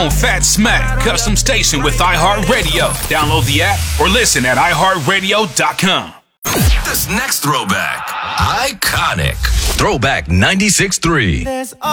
own Fat Smack custom station with iHeartRadio. Download the app or listen at iHeartRadio.com. This next throwback, iconic. Throwback 96.3.